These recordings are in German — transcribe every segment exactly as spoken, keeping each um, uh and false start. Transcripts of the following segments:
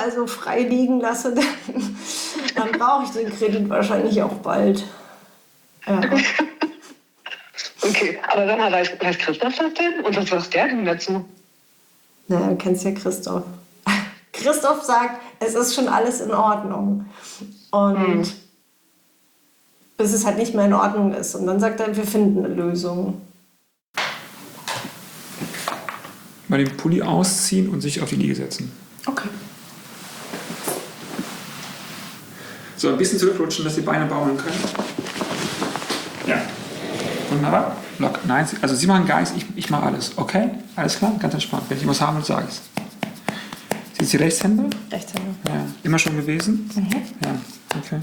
so frei liegen lasse, dann, dann brauche ich den Kredit wahrscheinlich auch bald. Ja. Okay, aber dann weiß, weiß Christoph das denn? Und was sagt der denn dazu? Naja, du kennst ja Christoph. Christoph sagt, es ist schon alles in Ordnung. Und hm. bis es halt nicht mehr in Ordnung ist. Und dann sagt er, wir finden eine Lösung. Mal den Pulli ausziehen und sich auf die Liege setzen. Okay. So, ein bisschen zurückrutschen, dass die Beine baumeln können. Ja. Wunderbar. Lock. Nein, also Sie machen gar nichts, ich, ich mache alles. Okay? Alles klar? Ganz entspannt. Wenn ich was haben will, sage ich es. Sind Sie Rechtshänder? Rechtshänder. Ja. Immer schon gewesen? Mhm. Ja, okay.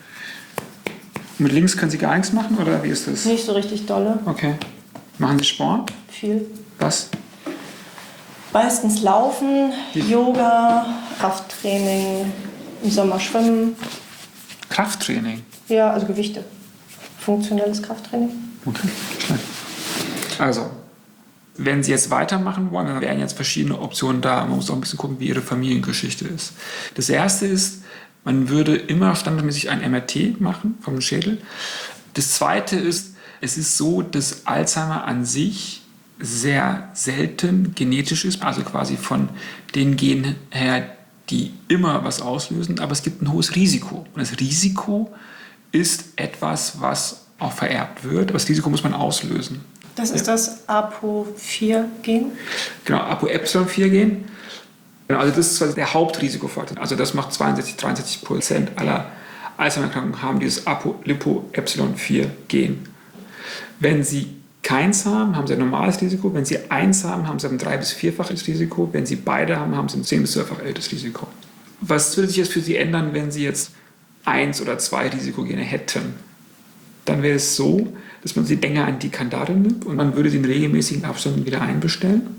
Und mit links können Sie gar nichts machen, oder wie ist das? Nicht so richtig dolle. Okay. Machen Sie Sport? Viel. Was? Meistens Laufen, Yoga, Krafttraining, im Sommer Schwimmen. Krafttraining? Ja, also Gewichte. Funktionelles Krafttraining. Okay, schlecht. Also, wenn Sie jetzt weitermachen wollen, dann wären jetzt verschiedene Optionen da. Man muss auch ein bisschen gucken, wie Ihre Familiengeschichte ist. Das erste ist, man würde immer standardmäßig ein M R T machen vom Schädel. Das zweite ist, es ist so, dass Alzheimer an sich sehr selten genetisch ist, also quasi von den Genen her, die immer was auslösen, aber es gibt ein hohes Risiko. Und das Risiko ist etwas, was auch vererbt wird, aber das Risiko muss man auslösen. Das ist ja. das A P O vier Gen? Genau, A P O Epsilon vier Gen. Genau, also das ist der Hauptrisikofaktor. Also das macht zweiundsechzig, dreiundsechzig Prozent aller Alzheimer-Erkrankungen haben dieses Apo Epsilon vier Gen. Wenn Sie keins haben, haben Sie ein normales Risiko. Wenn Sie eins haben, haben Sie ein drei- bis vierfaches Risiko. Wenn Sie beide haben, haben Sie ein zehn- bis zwölffach erhöhtes Risiko. Was würde sich jetzt für Sie ändern, wenn Sie jetzt eins oder zwei Risikogene hätten? Dann wäre es so, dass man sie länger an die Kandare nimmt und man würde sie in regelmäßigen Abständen wieder einbestellen,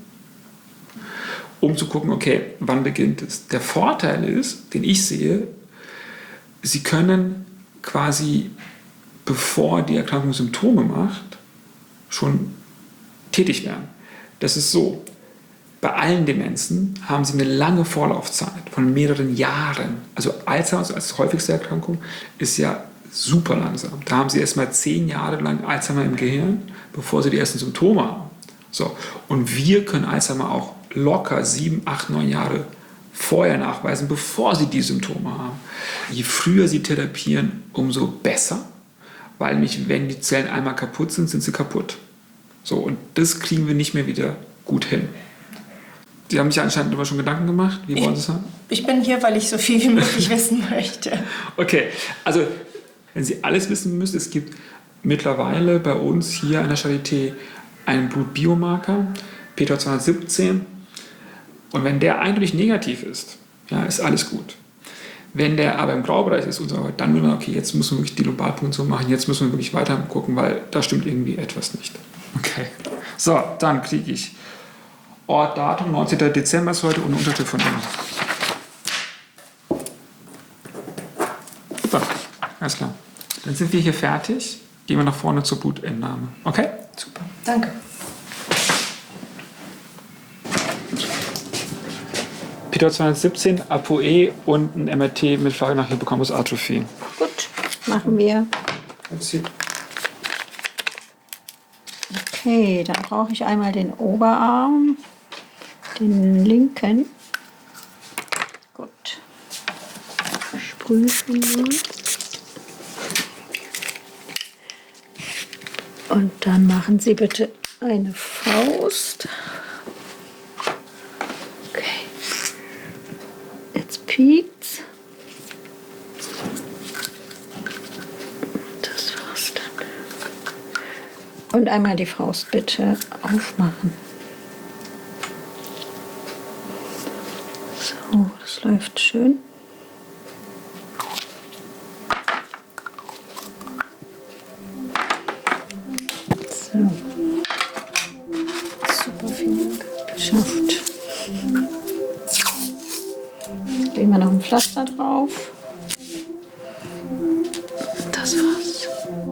um zu gucken, okay, wann beginnt es. Der Vorteil ist, den ich sehe, Sie können quasi, bevor die Erkrankung Symptome macht, schon tätig werden. Das ist so, bei allen Demenzen haben sie eine lange Vorlaufzeit von mehreren Jahren. Also Alzheimer als häufigste Erkrankung ist ja super langsam. Da haben sie erst mal zehn Jahre lang Alzheimer im Gehirn, bevor sie die ersten Symptome haben. So. Und wir können Alzheimer auch locker sieben, acht, neun Jahre vorher nachweisen, bevor sie die Symptome haben. Je früher sie therapieren, umso besser, weil nämlich, wenn die Zellen einmal kaputt sind, sind sie kaputt. So, und das kriegen wir nicht mehr wieder gut hin. Sie haben sich anscheinend immer schon Gedanken gemacht. Wie wollen Sie es haben? Ich bin hier, weil ich so viel wie möglich wissen möchte. Okay, also wenn Sie alles wissen müssen, es gibt mittlerweile bei uns hier an der Charité einen Blutbiomarker, P T zweihundertsiebzehn. Und wenn der eindeutig negativ ist, ja, ist alles gut. Wenn der aber im Graubereich ist, und so, dann will man, okay, jetzt müssen wir wirklich die Lumbalpunktion machen, jetzt müssen wir wirklich weiter gucken, weil da stimmt irgendwie etwas nicht. Okay, so, dann kriege ich Ort, Datum, neunzehnter Dezember ist heute und eine Unterschrift von Ihnen. Super, alles klar. Dann sind wir hier fertig. Gehen wir nach vorne zur Blutentnahme. Okay? Super, danke. P T zweihundertsiebzehn, A P O E und ein M R T mit Frage nach Hippocampus-Atrophie. Gut, machen wir. Okay, dann brauche ich einmal den Oberarm, den linken. Gut. Sprühen wir. Und dann machen Sie bitte eine Faust. Okay. Jetzt piekt's. Das war's dann. Und einmal die Faust bitte aufmachen. So, das läuft schön. So. Super, vielen Dank. Geschafft. Legen wir noch ein Pflaster drauf.